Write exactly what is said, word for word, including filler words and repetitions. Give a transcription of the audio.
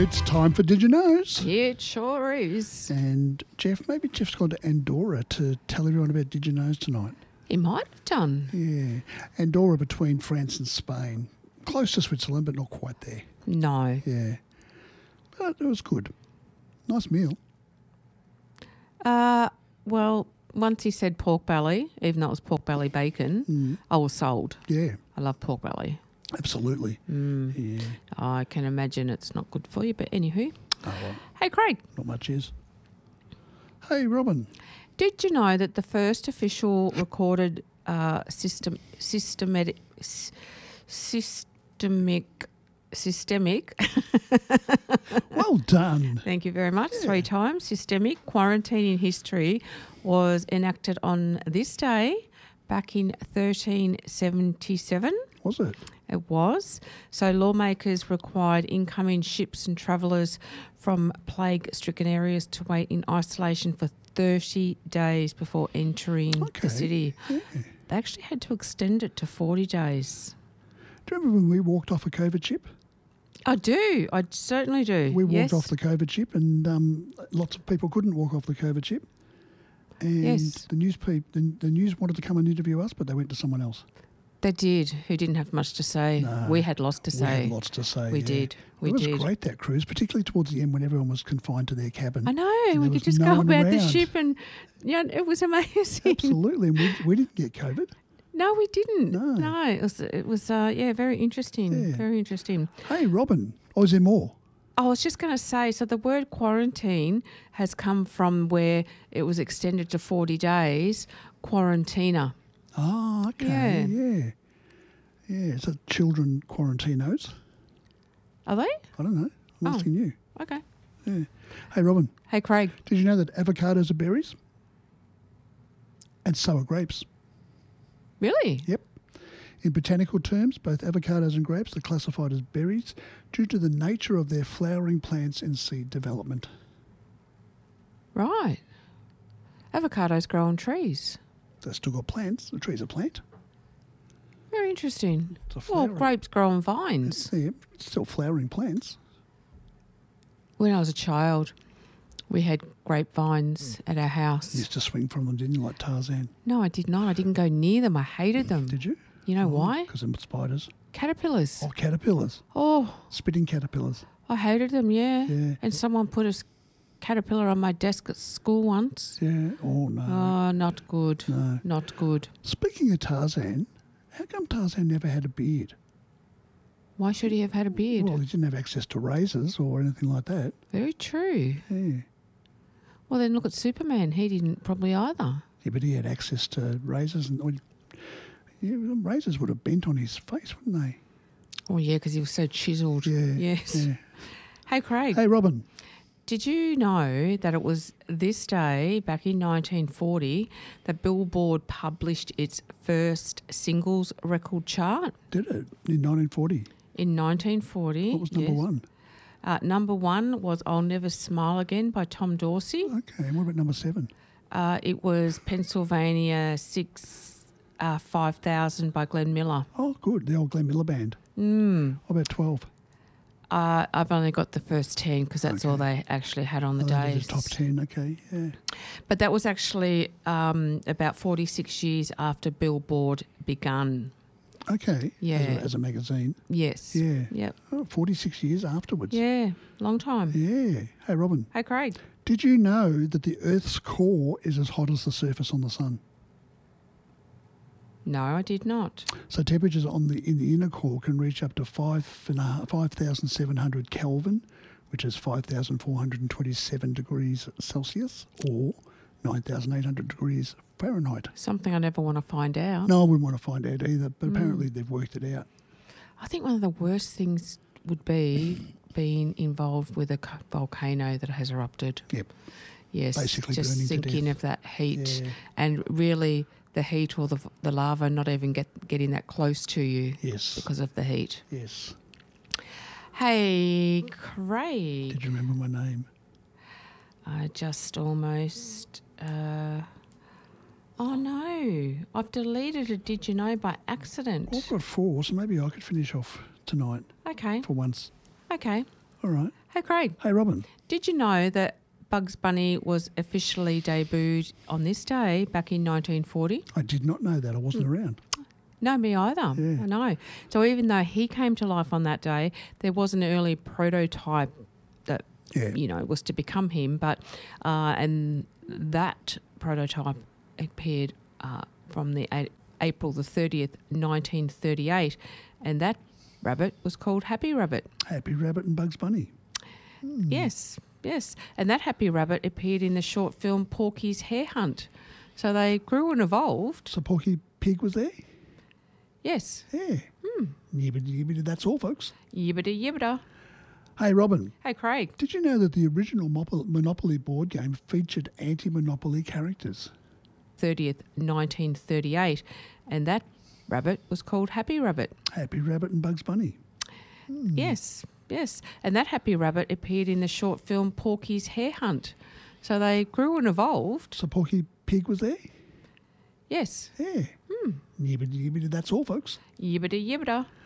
It's time for Did You Knows? It sure is. And Jeff, maybe Jeff's gone to Andorra to tell everyone about Did You Knows tonight. He might have done. Yeah. Andorra between France and Spain. Close to Switzerland, but not quite there. No. Yeah. But it was good. Nice meal. Uh, well, once he said pork belly, even though it was pork belly bacon, Mm. I was sold. Yeah, I love pork belly. absolutely. Mm. Yeah. I can imagine it's not good for you, but anywho. Oh, well, Hey, Craig, not much is. Hey, Robin. did you know that the first official recorded uh, system, systematic, s- systemic, systemic, Well done. thank you very much, Yeah. three times, systemic quarantine in history was enacted on this day back in thirteen seventy-seven. Was it? It was. So lawmakers required incoming ships and travellers from plague-stricken areas to wait in isolation for thirty days before entering Okay. the city. Yeah. They actually had to extend it to forty days. Do you remember when we walked off a COVID ship? I do. I certainly do. We walked yes. off the COVID ship, and um, lots of people couldn't walk off the COVID ship. And Yes. the news peop- the, the news wanted to come and interview us, but they went to someone else. They did, who didn't have much to say. No. We had lots to We say. had lots to say. We yeah. did. We it was did. great, that cruise, particularly towards the end when everyone was confined to their cabin. I know. And We there could was just no go one about the around. ship and, yeah, it was amazing. Absolutely. And we, we didn't get COVID. No, we didn't. No. No, it was, it was uh, yeah, very interesting. Yeah. Very interesting. Hey, Robin. Oh, is there more? I was just going to say, so the word quarantine has come from where it was extended to forty days, quarantina. Oh, okay. Yeah. Yeah. Is that children quarantinos? Are they? I don't know. I'm Oh. asking you. Okay. Yeah. Hey, Robin. Hey, Craig. Did you know that avocados are berries? And so are grapes. Really? Yep. In botanical terms, both avocados and grapes are classified as berries due to the nature of their flowering plants and seed development. Right. Avocados grow on trees. They've still got plants. The tree's a plant. Very interesting. It's a Well, flowering. grapes grow on vines. Yeah, still flowering plants. When I was a child, we had grapevines at our house. You used to swing from them, didn't you, like Tarzan? No, I did not. I didn't go near them. I hated them. Did you? You know why? Because they're spiders. Caterpillars. Or caterpillars. Oh, Spitting caterpillars. I hated them, yeah. Yeah. And someone put a s- caterpillar on my desk at school once. Yeah. Oh, no. Oh, not good. No. Not good. Speaking of Tarzan, how come Tarzan never had a beard? Why should he have had a beard? Well, he didn't have access to razors or anything like that. Very true. Yeah. Well, then look at Superman. He didn't probably either. Yeah, but he had access to razors, and or, yeah, the razors would have bent on his face, wouldn't they? Oh, yeah, because he was so chiselled. Yeah. Yes. Yeah. Hey, Craig, Hey, Robin. did you know that it was this day, back in nineteen forty, that Billboard published its first singles record chart? Did it in nineteen forty? In nineteen forty. What was number yes. one? Uh, number one was I'll Never Smile Again by Tom Dorsey. Okay, and what about number seven? Uh, it was Pennsylvania six, uh, five thousand by Glenn Miller. Oh, good. The old Glenn Miller band. Mm. What about twelve? Uh, I've only got the first ten because that's Okay. all they actually had on the Oh, they did days. the top ten. Okay, yeah. But that was actually um, about forty-six years after Billboard begun. Okay. Yeah. As a, as a magazine. Yes. Yeah. Yep. Oh, forty-six years afterwards. Yeah. Long time. Yeah. Hey, Robin. Hey, Craig. Did you know that the Earth's core is as hot as the surface on the sun? No, I did not. So temperatures on the in the inner core can reach up to five and a half, five thousand seven hundred Kelvin, which is five thousand four hundred twenty-seven degrees Celsius, or nine thousand eight hundred degrees Fahrenheit. Something I never want to find out. No, I wouldn't want to find out either, but Mm. apparently they've worked it out. I think one of the worst things would be being involved with a co- volcano that has erupted. Yep. Yes, Basically just burning to thinking death. of that heat Yeah. and really the heat or the the lava not even get getting that close to you Yes. because of the heat. Yes. Hey, Craig. Did you remember my name? I just almost. Uh, oh no! I've deleted a Did You Know by accident. Well, I've got four, so maybe I could finish off tonight Okay. for once. Okay. All right. Hey, Craig, Hey, Robin. did you know that Bugs Bunny was officially debuted on this day back in nineteen forty? I did not know that. I wasn't around. No, me either. Yeah. I know. So even though he came to life on that day, there was an early prototype that, Yeah. you know, was to become him. But uh, and that prototype appeared uh, from the a- April the thirtieth, nineteen thirty-eight, and that rabbit was called Happy Rabbit. Happy Rabbit and Bugs Bunny. Yes, yes. And that Happy Rabbit appeared in the short film Porky's Hare Hunt. So they grew and evolved. So Porky Pig was there? Yes. Yeah. Hmm. Yibbity yibbity, that's all, folks. Yibbida yibbida. Hey, Robin. Hey, Craig. Did you know that the original Mop- Monopoly board game featured anti-Monopoly characters? thirtieth, nineteen thirty-eight, and that rabbit was called Happy Rabbit. Happy Rabbit and Bugs Bunny. Yes, yes. And that Happy Rabbit appeared in the short film Porky's Hare Hunt. So they grew and evolved. So Porky Pig was there? Yes. Yeah. Hmm. Yibbity yibbity, that's all, folks. Yibbida yibbida.